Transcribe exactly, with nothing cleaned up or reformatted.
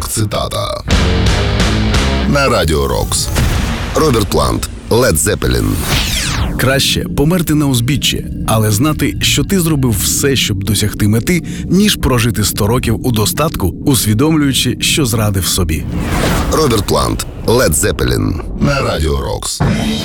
Рок-цитата на Радіо Рокс. Роберт Плант, Led Zeppelin. Краще померти на узбіччі, але знати, що ти зробив все, щоб досягти мети, ніж прожити сто років у достатку, усвідомлюючи, що зрадив собі. Роберт Плант, Led Zeppelin на Радіо Рокс.